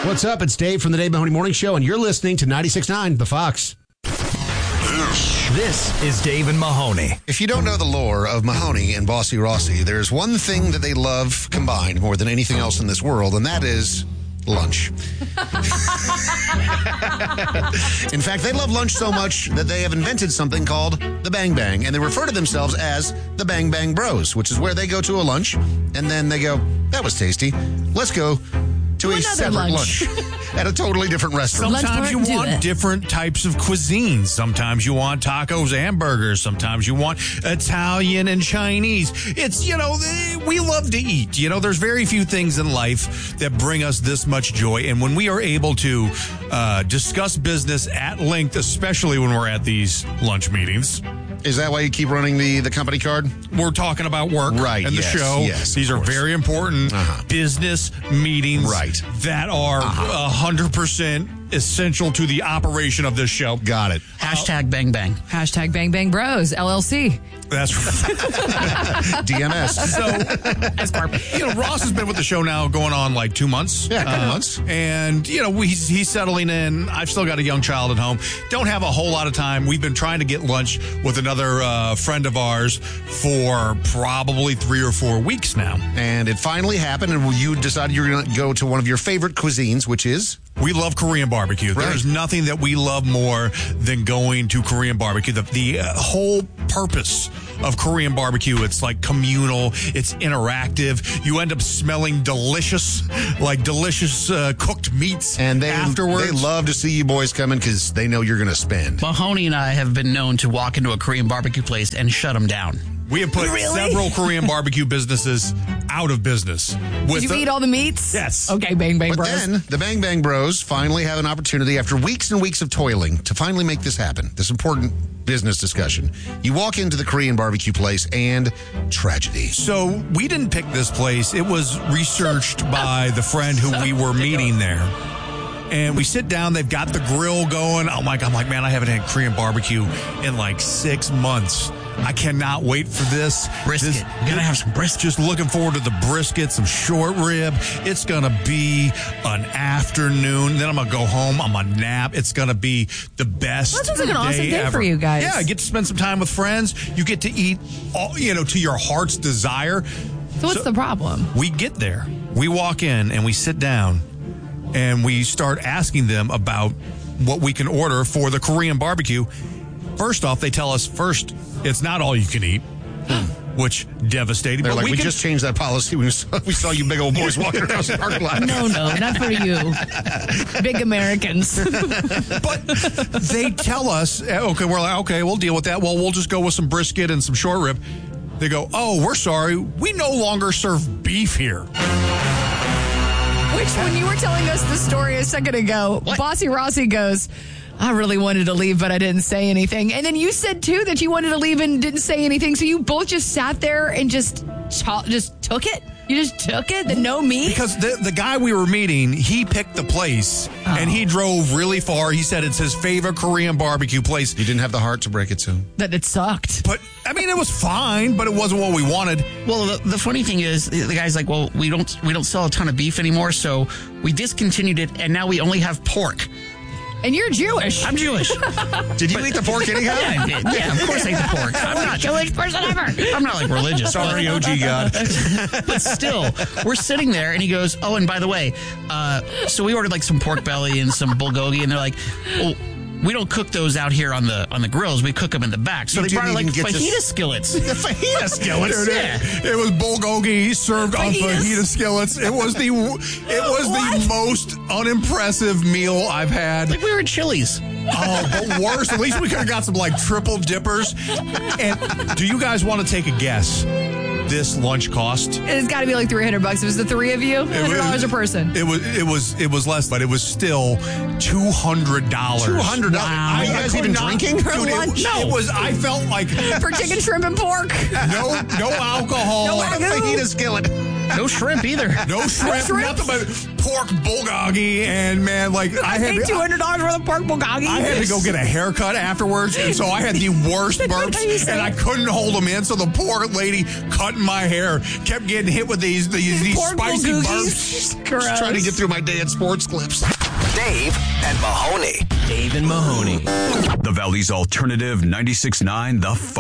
What's up? It's Dave from the Dave Mahoney Morning Show, and you're listening to 96.9 The Fox. This is Dave and Mahoney. If you don't know the lore of Mahoney and Bossy Rossi, there's one thing that they love combined more than anything else in this world, and that is lunch. In fact, they love lunch so much that they have invented something called the Bang Bang, and they refer to themselves as the Bang Bang Bros, which is where they go to a lunch, and then they go, that was tasty. Let's go to a separate lunch at a totally different restaurant. Sometimes you want different types of cuisine. Sometimes you want tacos and burgers. Sometimes you want Italian and Chinese. It's, we love to eat. There's very few things in life that bring us this much joy. And when we are able to discuss business at length, especially when we're at these lunch meetings. Is that why you keep running the company card? We're talking about work and the show. Yes, these are very important business meetings that are 100% essential to the operation of this show. Got it. Hashtag Bang Bang. Hashtag Bang Bang Bros, LLC. That's right. DMS. So, Ross has been with the show now going on like 2 months. Yeah, a couple months. And, he's settling in. I've still got a young child at home. Don't have a whole lot of time. We've been trying to get lunch with another friend of ours for probably 3 or 4 weeks now. And it finally happened, and you decided you're going to go to one of your favorite cuisines, which is? We love Korean barbecue. Right. There's nothing that we love more than going to Korean barbecue. The whole purpose of Korean barbecue, it's like communal, it's interactive. You end up smelling delicious cooked meats and afterwards. They love to see you boys coming because they know you're going to spend. Mahoney and I have been known to walk into a Korean barbecue place and shut them down. We have put several Korean barbecue businesses out of business. Did you eat all the meats? Yes. Okay, Bang Bang But Bros. then the Bang Bang Bros finally have an opportunity after weeks and weeks of toiling to finally make this happen, this important business discussion. You walk into the Korean barbecue place and tragedy. So we didn't pick this place. It was researched by the friend who we were meeting there. And we sit down, they've got the grill going. I'm like, man, I haven't had Korean barbecue in like 6 months. I cannot wait for this. Brisket. You gotta have some brisket. Just looking forward to the brisket, some short rib. It's gonna be an afternoon. Then I'm gonna go home. I'm gonna nap. It's gonna be the best That sounds like an awesome day ever. for you guys. Yeah, I get to spend some time with friends. You get to eat, to your heart's desire. So what's the problem? We get there. We walk in and we sit down and we start asking them about what we can order for the Korean barbecue. First off, they tell us it's not all you can eat, which devastating. They're but like, we just changed that policy. We saw you big old boys walking across the parking lot. No, not for you. Big Americans. But they tell us, okay, we're like, okay, we'll deal with that. Well, we'll just go with some brisket and some short rib. They go, oh, we're sorry. We no longer serve beef here. Which, when you were telling us the story a second ago, Bossy Rossi goes, I really wanted to leave, but I didn't say anything. And then you said, too, that you wanted to leave and didn't say anything. So you both just sat there and just took it? You just took it? The no meat? Because the guy we were meeting, he picked the place, and he drove really far. He said it's his favorite Korean barbecue place. You didn't have the heart to break it to him. That it sucked. But, it was fine, but it wasn't what we wanted. Well, the funny thing is, the guy's like, well, we don't sell a ton of beef anymore, so we discontinued it, and now we only have pork. And you're Jewish. I'm Jewish. Did you eat the pork anyhow? Yeah, I did. Yeah, of course I ate the pork. I'm not Jewish person ever. I'm not like religious. Sorry, OG God. But still, we're sitting there, and he goes, oh, and by the way, so we ordered like some pork belly and some bulgogi, and they're like, well, we don't cook those out here on the grills. We cook them in the back. So they brought like fajita skillets. The fajita skillets? Yeah. It was bulgogi served on fajita skillets. It was the most unimpressive meal I've had. Like we were at Chili's. Oh, but worse. At least we could have got some like triple dippers. And do you guys want to take a guess? This lunch cost? It's got to be like $300. It was the three of you, $100 a person. It was less, but it was still $200. $200. Wow. Are you guys even drinking for lunch? It was. I felt like for chicken, shrimp, and pork. no alcohol. No fajita skillet. No shrimp either. No shrimp, nothing but pork bulgogi. And man, like I paid had $200 worth of pork bulgogi. I had to go get a haircut afterwards, and so I had the worst burps, and I couldn't hold them in. So the poor lady cutting my hair kept getting hit with these pork spicy bulgogis. burps. Gross. Trying to get through my day at sports clips. Dave and Mahoney. Dave and Mahoney. The Valley's Alternative 96.9 The